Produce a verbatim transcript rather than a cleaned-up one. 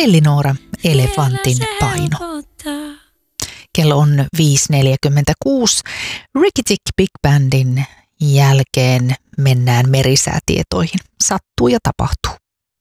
Elinora elefantin paino. Kello on viisi neljäkymmentäkuusi. Ricky Tick Big Bandin jälkeen mennään merisäätietoihin. Sattuu ja tapahtuu.